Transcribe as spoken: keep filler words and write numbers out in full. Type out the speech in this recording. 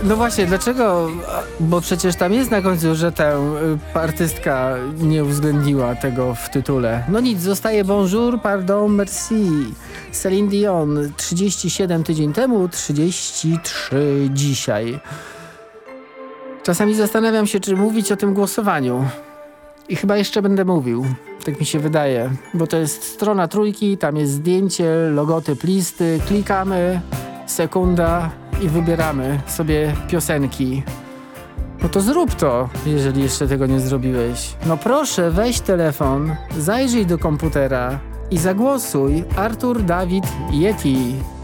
No właśnie, dlaczego? Bo przecież tam jest na końcu, że tę artystka nie uwzględniła tego w tytule. No nic, zostaje bonjour, pardon, merci. Celine Dion, trzydzieści siedem tydzień temu, trzydzieści trzy dzisiaj. Czasami zastanawiam się, czy mówić o tym głosowaniu. I chyba jeszcze będę mówił. Tak mi się wydaje. Bo to jest strona trójki, tam jest zdjęcie, logotyp listy, klikamy, sekunda i wybieramy sobie piosenki. No to zrób to, jeżeli jeszcze tego nie zrobiłeś. No proszę, weź telefon, zajrzyj do komputera i zagłosuj Artur Dawid Yeti.